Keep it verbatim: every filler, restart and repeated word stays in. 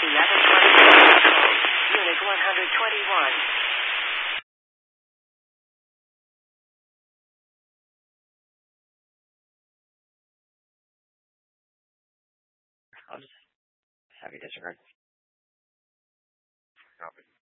eleven twenty-one. Unit one hundred twenty-one. I'll just have you disregard. Copy.